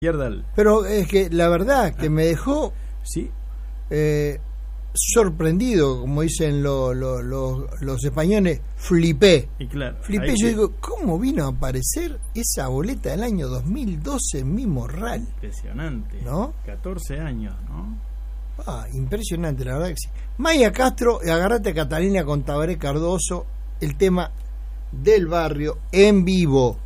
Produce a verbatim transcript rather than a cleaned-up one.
Pero es que la verdad que me dejó sí eh, sorprendido, como dicen lo, lo, lo, los españoles, flipé. Y claro, flipé, yo que... digo, ¿cómo vino a aparecer esa boleta del año dos mil doce en mi morral? Impresionante, ¿no? catorce años, ¿no? Ah, impresionante, la verdad que sí. Maya Castro, agarrate a Catalina con Tabaré Cardoso, el tema del barrio en vivo.